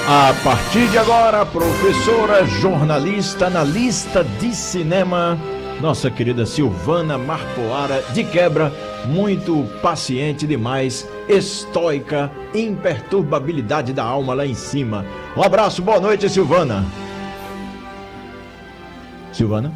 A partir de agora, professora, jornalista, analista de cinema, nossa querida Silvana Marpoara, de quebra, muito paciente demais, estoica, imperturbabilidade da alma lá em cima. Um abraço, boa noite, Silvana. Silvana?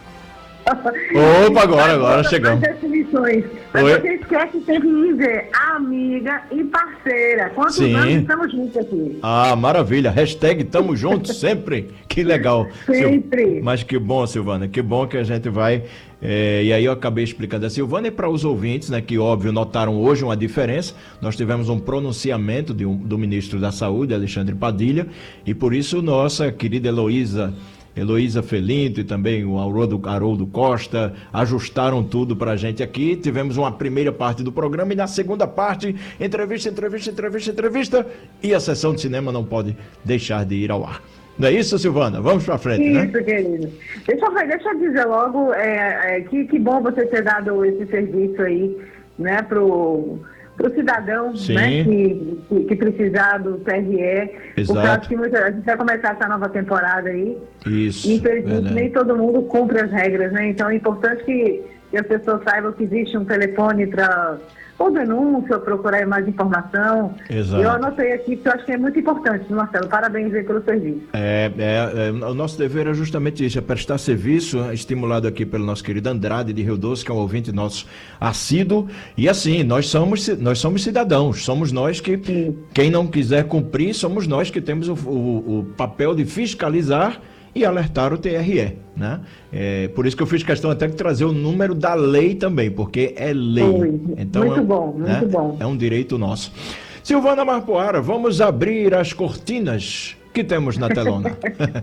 Opa, agora chegamos. Definições. Mas você esquece sempre de dizer amiga e parceira. Quantos anos estamos juntos aqui? Ah, maravilha. Hashtag tamo juntos sempre. Que legal. Sempre. Mas que bom, Silvana. Que bom que a gente vai... e aí eu acabei explicando a Silvana e para os ouvintes, né, que óbvio notaram hoje uma diferença. Nós tivemos um pronunciamento do ministro da Saúde, Alexandre Padilha, e por isso nossa querida Heloísa Felinto e também o Haroldo Costa ajustaram tudo pra gente aqui. Tivemos uma primeira parte do programa e na segunda parte, entrevista, e a sessão de cinema não pode deixar de ir ao ar. Não é isso, Silvana? Vamos pra frente, né? Isso, querido. Deixa eu dizer logo que bom você ter dado esse serviço aí, né, pro cidadão, né, que precisar do TRE. Exato. Porque eu acho que a gente vai começar essa nova temporada aí. Isso. Infelizmente, nem todo mundo cumpre as regras, né? Então é importante que as pessoas saibam que existe um telefone para ou denúncia, ou procurar mais informação. Exato. Eu anotei aqui, porque eu acho que é muito importante, Marcelo. Parabéns aí pelo serviço. O nosso dever é justamente isso, é prestar serviço, estimulado aqui pelo nosso querido Andrade de Rio Doce, que é um ouvinte nosso assíduo. E assim, nós somos cidadãos, somos nós que, quem não quiser cumprir, somos nós que temos o papel de fiscalizar e alertar o TRE, né? Por isso que eu fiz questão até de trazer o número da lei também, porque é lei. Então, muito bom. É um direito nosso. Silvana Marpoara, vamos abrir as cortinas que temos na telona.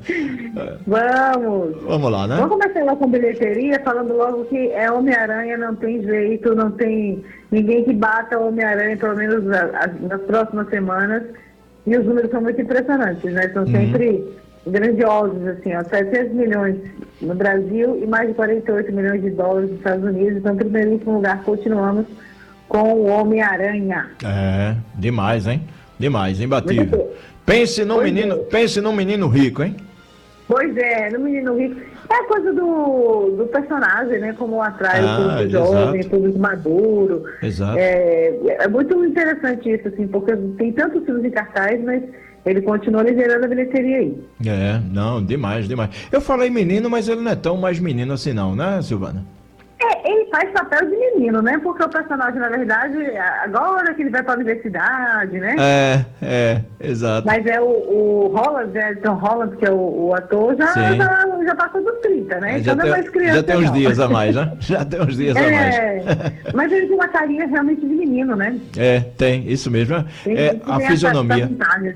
Vamos lá, né? Vamos começar lá com bilheteria, falando logo que Homem-Aranha, não tem jeito, não tem ninguém que bata o Homem-Aranha, pelo menos nas próximas semanas. E os números são muito impressionantes, né? São sempre grandiosos, assim, ó, 700 milhões no Brasil e mais de 48 milhões de dólares nos Estados Unidos. Então, em primeiríssimo lugar, continuamos com o Homem-Aranha. Demais, hein? Demais, imbatível. Pense num menino rico, hein? Pois é, no menino rico. É a coisa do personagem, né? Como atrai o público jovem, o público maduro. Exato. É muito interessante isso, assim, porque tem tantos filmes em cartaz, mas ele continua liderando a bilheteria aí. Demais. Eu falei menino, mas ele não é tão mais menino assim não, né, Silvana? Ele faz papel de menino, né? Porque o personagem, na verdade, agora que ele vai para a universidade, né? Exato. Mas o Holland, Tom Holland, que é o ator, já passou dos 30, né? Então não é mais criança. Já tem uns dias a mais, né? Já tem uns dias a mais. Mas ele tem uma carinha realmente de menino, né? Tem, isso mesmo. A fisionomia.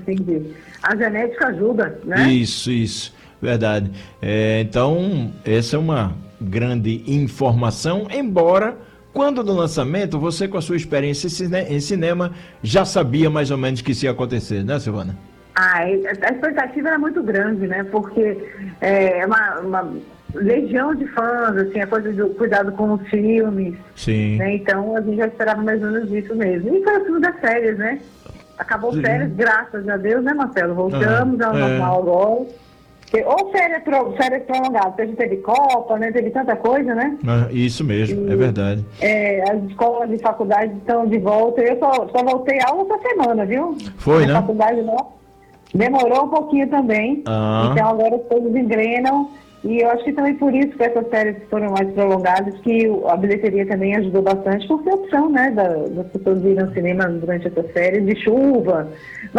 A genética ajuda, né? Isso, verdade. Então, essa é uma grande informação, embora quando no lançamento, você com a sua experiência em cinema já sabia mais ou menos que isso ia acontecer, né, Silvana? A expectativa era muito grande, né? Porque é uma legião de fãs, assim, a coisa do cuidado com os filmes. Sim. Né? Então a gente já esperava mais ou menos isso mesmo. E foi o filme das férias, né? Acabou férias, graças a Deus, né, Marcelo? Voltamos ao normal agora. Ou férias prolongadas, porque a gente teve Copa, né? Teve tanta coisa, né? Isso mesmo, é verdade. As escolas e faculdades estão de volta. Eu só voltei a aula essa semana, viu? Foi, né? A faculdade não. Demorou um pouquinho também. Então agora as coisas engrenam. E eu acho que também por isso que essas férias foram mais prolongadas, que a bilheteria também ajudou bastante, porque a opção, né, das pessoas irem ao cinema durante essas férias de chuva.